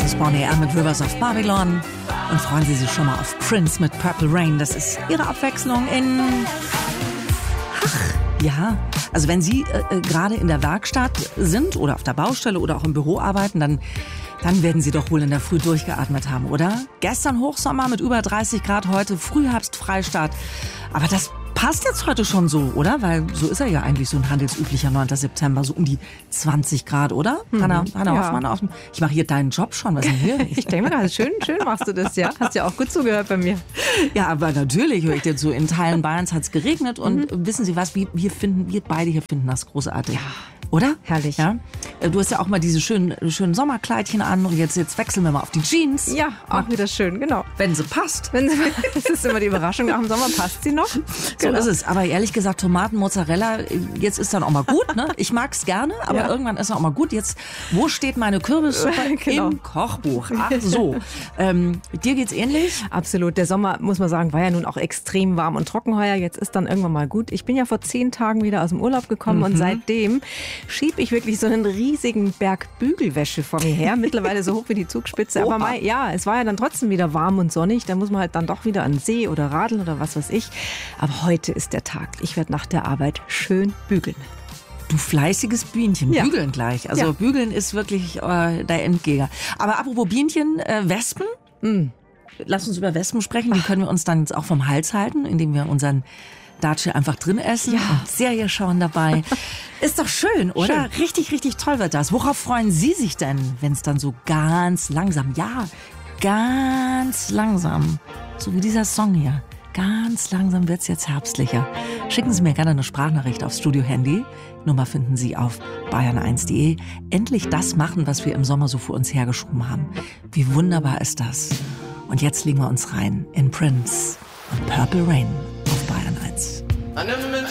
ist Bonnie M. mit Rivers of Babylon. Und freuen Sie sich schon mal auf Prince mit Purple Rain. Das ist Ihre Abwechslung in... Ach, ja. Also wenn Sie gerade in der Werkstatt sind oder auf der Baustelle oder auch im Büro arbeiten, dann werden Sie doch wohl in der Früh durchgeatmet haben, oder? Gestern Hochsommer mit über 30 Grad, heute Frühherbst, Freistart. Aber das passt jetzt heute schon so, oder? Weil so ist er ja eigentlich so ein handelsüblicher 9. September, so um die 20 Grad, oder? Hanna Hoffmann, ich mache hier deinen Job schon. Was ist denn hier? Ich denke mal, schön machst du das, ja. Hast ja auch gut zugehört bei mir. Ja, aber natürlich höre ich dir zu. In Teilen Bayerns hat es geregnet und wissen Sie was, wir beide hier finden das großartig. Ja. Oder? Herrlich. Ja? Du hast ja auch mal diese schönen Sommerkleidchen an und jetzt wechseln wir mal auf die Jeans. Ja, auch wieder schön, genau. Wenn sie passt. Das ist immer die Überraschung, nach dem Sommer passt sie noch. So ist es. Aber ehrlich gesagt, Tomaten, Mozzarella, jetzt ist dann auch mal gut. Ne? Ich mag es gerne, aber irgendwann ist auch mal gut. Jetzt, wo steht meine Kürbissuppe? Genau. Im Kochbuch. Ach so. Dir geht's ähnlich? Absolut. Der Sommer, muss man sagen, war ja nun auch extrem warm und trocken heuer. Jetzt ist dann irgendwann mal gut. Ich bin ja vor 10 Tagen wieder aus dem Urlaub gekommen und seitdem schiebe ich wirklich so einen riesigen Berg Bügelwäsche vor mir her. Mittlerweile so hoch wie die Zugspitze. Oha. Aber es war ja dann trotzdem wieder warm und sonnig. Da muss man halt dann doch wieder an den See oder radeln oder was weiß ich. Aber heute ist der Tag. Ich werde nach der Arbeit schön bügeln. Du fleißiges Bienchen, Ja. bügeln gleich. Also Ja. Bügeln ist wirklich der Endgegner. Aber apropos Bienchen, Wespen? Lass uns über Wespen sprechen. Die können wir uns dann auch vom Hals halten, indem wir unseren Datsche einfach drin essen und Serie schauen dabei. Ist doch schön, oder? Schön. Richtig, richtig toll wird das. Worauf freuen Sie sich denn, wenn es dann so ganz langsam, ganz langsam, so wie dieser Song hier, ganz langsam wird's jetzt herbstlicher. Schicken Sie mir gerne eine Sprachnachricht aufs Studio-Handy. Nummer finden Sie auf bayern1.de. Endlich das machen, was wir im Sommer so vor uns hergeschoben haben. Wie wunderbar ist das? Und jetzt legen wir uns rein in Prince und Purple Rain auf Bayern 1.